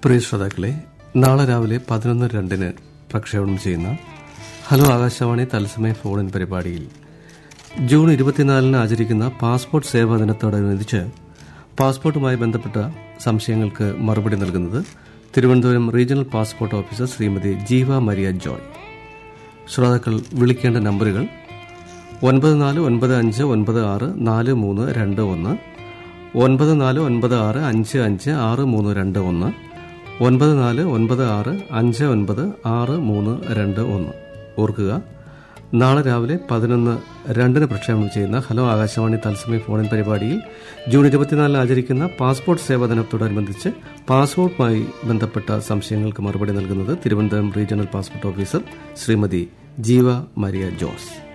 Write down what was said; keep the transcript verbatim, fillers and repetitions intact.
പ്രിയ ശ്രോതാക്കളെ, നാളെ രാവിലെ പതിനൊന്ന് രണ്ടിന് പ്രക്ഷേപണം ചെയ്യുന്ന ഹലോ ആകാശവാണി തത്സമയ ഫോണിൻ പരിപാടിയിൽ ജൂൺ ഇരുപത്തിനാലിന് ആചരിക്കുന്ന പാസ്പോർട്ട് സേവാ ദിനത്തോടനുബന്ധിച്ച് പാസ്പോർട്ടുമായി ബന്ധപ്പെട്ട സംശയങ്ങൾക്ക് മറുപടി നൽകുന്നത് Thiruvananthapuram regional passport officer Shrimati ജീവ മരിയ ജോയ്. ശ്രോതാക്കൾ വിളിക്കേണ്ട നമ്പറുകൾ ഒൻപത് നാല് ഒൻപത് അഞ്ച് ഒൻപത് ആറ് നാല് മൂന്ന് രണ്ട് ഒന്ന്, ഒൻപത് നാല് ഒൻപത് ആറ് അഞ്ച് അഞ്ച് ആറ് മൂന്ന് രണ്ട് ഒന്ന്, ഒൻപത് നാല് ഒൻപത് ആറ് അഞ്ച് ഒൻപത് ആറ് മൂന്ന് രണ്ട് ഒന്ന്. ഓർക്കുക, നാളെ രാവിലെ പതിനൊന്ന് രണ്ടിന് പ്രക്ഷേപണം ചെയ്യുന്ന ഹലോ ആകാശവാണി തത്സമയ ഫോണിൻ പരിപാടിയിൽ ജൂൺ ഇരുപത്തിനാലിന് ആചരിക്കുന്ന പാസ്പോർട്ട് സേവാ ദിനത്തോടനുബന്ധിച്ച് പാസ്പോർട്ടുമായി ബന്ധപ്പെട്ട സംശയങ്ങൾക്ക് മറുപടി നൽകുന്നത് Thiruvananthapuram regional passport officer Shrimati ജീവ മരിയ ജോസ്.